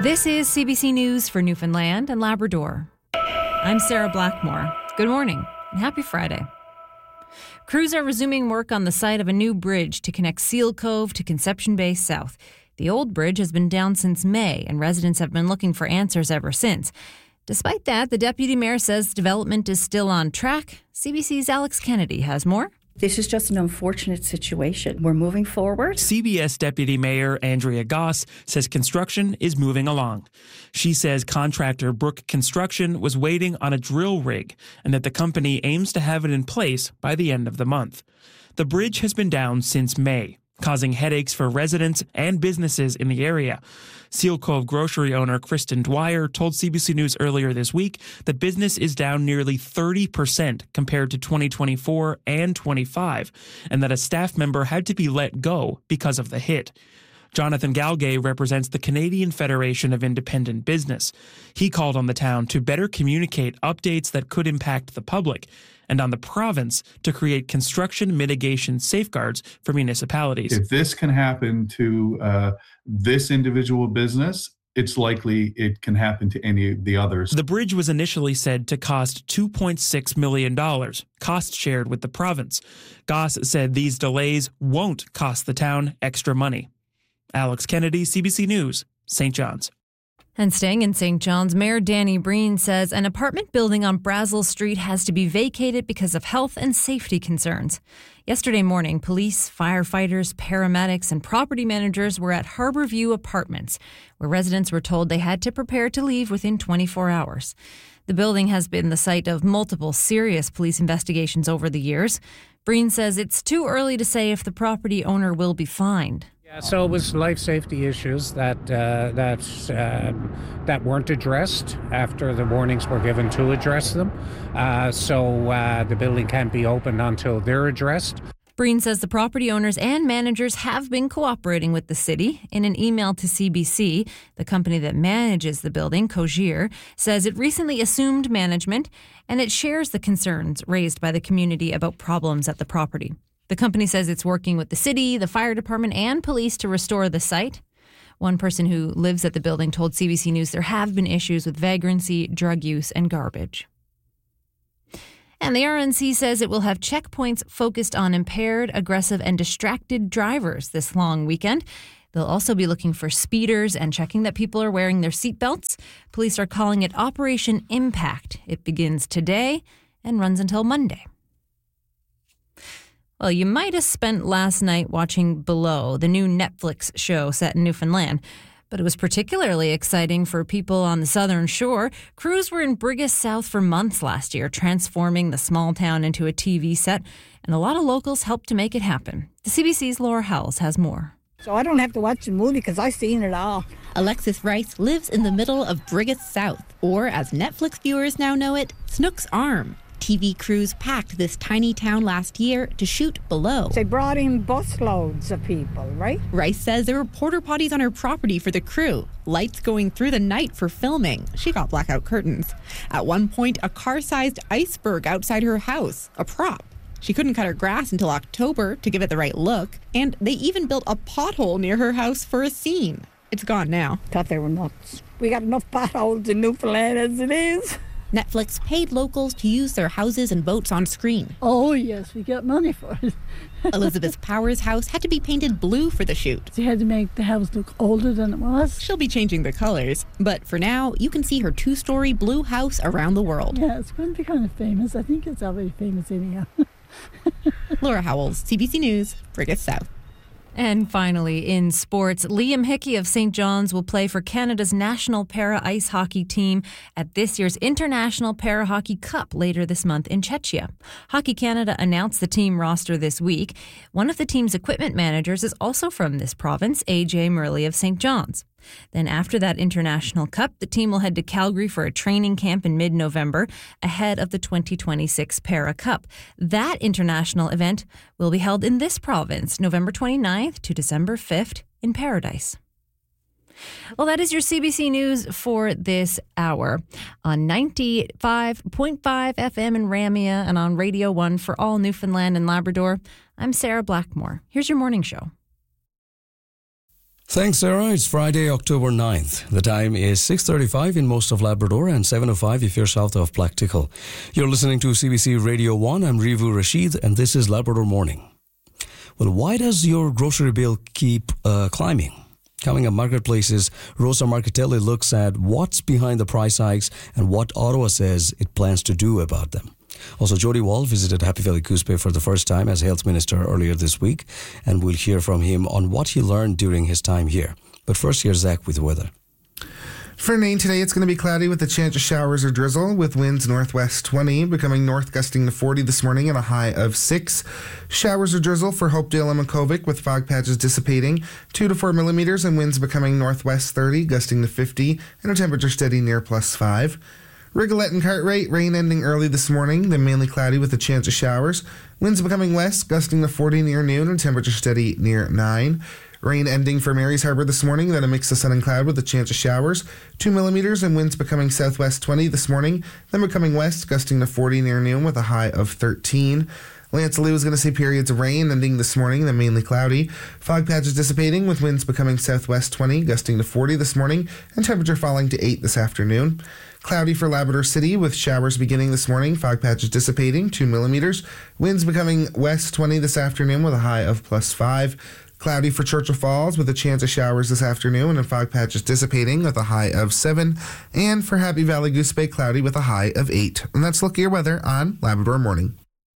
This is CBC News for Newfoundland and Labrador. I'm Sarah Blackmore. Good morning and happy Friday. Crews are resuming work on the site of a new bridge to connect Seal Cove to Conception Bay South. The old bridge has been down since May, and residents have been looking for answers ever since. Despite that, the Deputy Mayor says development is still on track. CBC's Alex Kennedy has more. This is just an unfortunate situation. We're moving forward. CBS Deputy Mayor Andrea Goss says construction is moving along. She says contractor Brook Construction was waiting on a drill rig and that the company aims to have it in place by the end of the month. The bridge has been down since May, causing headaches for residents and businesses in the area. Seal Cove grocery owner Kristen Dwyer told CBC News earlier this week that business is down nearly 30% compared to 2024 and 25, and that a staff member had to be let go because of the hit. Jonathan Galgay represents the Canadian Federation of Independent Business. He called on the town to better communicate updates that could impact the public, and on the province to create construction mitigation safeguards for municipalities. If this can happen to this individual business, it's likely it can happen to any of the others. The bridge was initially said to cost $2.6 million, cost shared with the province. Goss said these delays won't cost the town extra money. Alex Kennedy, CBC News, St. John's. And staying in St. John's, Mayor Danny Breen says an apartment building on Brazel Street has to be vacated because of health and safety concerns. Yesterday morning, police, firefighters, paramedics, and property managers were at Harborview Apartments, where residents were told they had to prepare to leave within 24 hours. The building has been the site of multiple serious police investigations over the years. Breen says it's too early to say if the property owner will be fined. Yeah, so it was life safety issues that weren't addressed after the warnings were given to address them. So the building can't be opened until they're addressed. Breen says the property owners and managers have been cooperating with the city. In an email to CBC, the company that manages the building, Cogir, says it recently assumed management and it shares the concerns raised by the community about problems at the property. The company says it's working with the city, the fire department, and police to restore the site. One person who lives at the building told CBC News there have been issues with vagrancy, drug use, and garbage. And the RNC says it will have checkpoints focused on impaired, aggressive, and distracted drivers this long weekend. They'll also be looking for speeders and checking that people are wearing their seatbelts. Police are calling it Operation Impact. It begins today and runs until Monday. Well, you might have spent last night watching Below, the new Netflix show set in Newfoundland. But it was particularly exciting for people on the southern shore. Crews were in Brigus South for months last year, transforming the small town into a TV set. And a lot of locals helped to make it happen. The CBC's Laura Howells has more. So I don't have to watch the movie because I've seen it all. Alexis Rice lives in the middle of Brigus South, or as Netflix viewers now know it, Snook's Arm. TV crews packed this tiny town last year to shoot Below. They brought in busloads of people, right? Rice says there were porta potties on her property for the crew, lights going through the night for filming. She got blackout curtains. At one point, a car-sized iceberg outside her house, a prop. She couldn't cut her grass until October to give it the right look, and they even built a pothole near her house for a scene. It's gone now. Thought they were nuts. We got enough potholes in Newfoundland as it is. Netflix paid locals to use their houses and boats on screen. Oh, yes, we get money for it. Elizabeth Power's house had to be painted blue for the shoot. She had to make the house look older than it was. She'll be changing the colors, but for now, you can see her 2-story blue house around the world. Yeah, it's going to be kind of famous. I think it's already famous anyhow. Laura Howells, CBC News, Brigus South. And finally, in sports, Liam Hickey of St. John's will play for Canada's national para-ice hockey team at this year's International Para-Hockey Cup later this month in Czechia. Hockey Canada announced the team roster this week. One of the team's equipment managers is also from this province, AJ Murley of St. John's. Then after that International Cup, the team will head to Calgary for a training camp in mid-November ahead of the 2026 Para Cup. That international event will be held in this province, November 29th to December 5th in Paradise. Well, that is your CBC News for this hour on 95.5 FM in Ramia and on Radio 1 for all Newfoundland and Labrador. I'm Sarah Blackmore. Here's your morning show. Thanks, Sarah. It's Friday, October 9th. The time is 6:35 in most of Labrador and 7:05 if you're south of Blacktickle. You're listening to CBC Radio 1. I'm Rivu Rashid, and this is Labrador Morning. Well, why does your grocery bill keep climbing? Coming up, Marketplace's Rosa Marchitelli looks at what's behind the price hikes and what Ottawa says it plans to do about them. Also, Jody Wall visited Happy Valley Goose Bay for the first time as health minister earlier this week, and we'll hear from him on what he learned during his time here. But first, here's Zach with the weather. For Nain today, it's going to be cloudy with a chance of showers or drizzle, with winds northwest 20, becoming north gusting to 40 this morning and a high of 6. Showers or drizzle for Hopedale and Makovic, with fog patches dissipating 2 to 4 millimeters, and winds becoming northwest 30, gusting to 50, and a temperature steady near +5. Rigolette and Cartwright, rain ending early this morning, then mainly cloudy with a chance of showers. Winds becoming west, gusting to 40 near noon, and temperature steady near 9. Rain ending for Mary's Harbour this morning, then a mix of sun and cloud with a chance of showers, 2 millimeters, and winds becoming southwest 20 this morning, then becoming west, gusting to 40 near noon with a high of 13. Lancelot is going to see periods of rain ending this morning, then mainly cloudy. Fog patches dissipating with winds becoming southwest 20, gusting to 40 this morning, and temperature falling to 8 this afternoon. Cloudy for Labrador City with showers beginning this morning, fog patches dissipating, 2 millimeters. Winds becoming west 20 this afternoon with a high of +5. Cloudy for Churchill Falls with a chance of showers this afternoon and fog patches dissipating with a high of 7. And for Happy Valley Goose Bay, cloudy with a high of 8. And that's Look at Your Weather on Labrador Morning.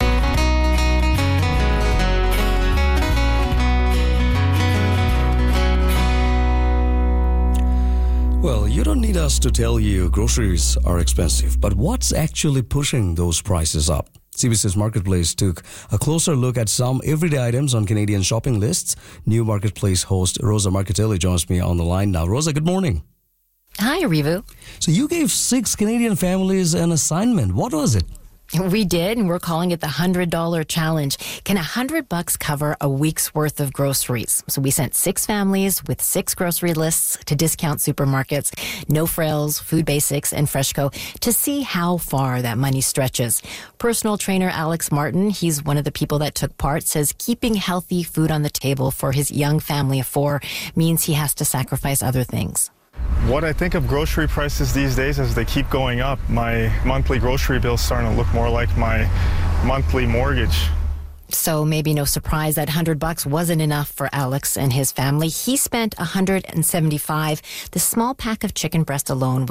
Well, you don't need us to tell you groceries are expensive, but what's actually pushing those prices up? CBC's Marketplace took a closer look at some everyday items on Canadian shopping lists. New Marketplace host Rosa Marchitelli joins me on the line now. Rosa, good morning. Hi, Rivu. So you gave 6 Canadian families an assignment. What was it? We did, and we're calling it the $100 challenge. Can $100 cover a week's worth of groceries? So we sent 6 families with 6 grocery lists to discount supermarkets, No Frills, Food Basics, and Freshco to see how far that money stretches. Personal trainer Alex Martin, he's one of the people that took part, says keeping healthy food on the table for his young family of 4 means he has to sacrifice other things. What I think of grocery prices these days as they keep going up, my monthly grocery bill's starting to look more like my monthly mortgage. So maybe no surprise that $100 wasn't enough for Alex and his family. He spent $175. The small pack of chicken breast alone was